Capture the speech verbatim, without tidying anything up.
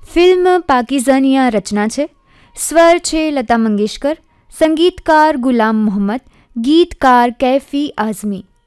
Film પાકીઝાની આ રચના છે. સ્વર છે લતા મંગેશકર, સંગીતકાર ગુલામ મોહમ્મદ, ગીતકાર કૈફી આઝમી.